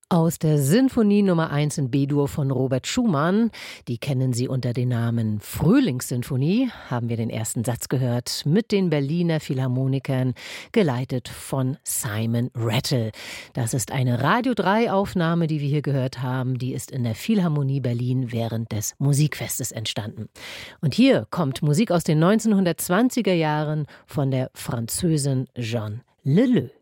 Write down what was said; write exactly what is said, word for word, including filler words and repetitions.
Aus der Sinfonie Nummer eins in B-Dur von Robert Schumann, die kennen Sie unter dem Namen Frühlingssinfonie, haben wir den ersten Satz gehört, mit den Berliner Philharmonikern, geleitet von Simon Rattle. Das ist eine Radio drei Aufnahme, die wir hier gehört haben, die ist in der Philharmonie Berlin während des Musikfestes entstanden. Und hier kommt Musik aus den neunzehnhundertzwanziger Jahren von der Französin Jeanne Leleux.